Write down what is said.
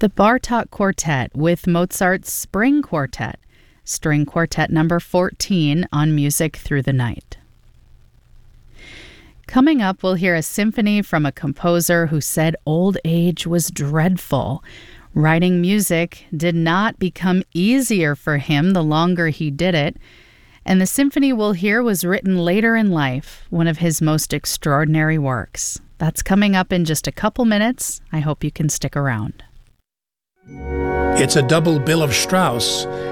The Bartók Quartet with Mozart's Spring Quartet, String Quartet number 14 on Music Through the Night. Coming up, we'll hear a symphony from a composer who said old age was dreadful. Writing music did not become easier for him the longer he did it, and the symphony we'll hear was written later in life, one of his most extraordinary works. That's coming up in just a couple minutes. I hope you can stick around. It's a double bill of Strauss.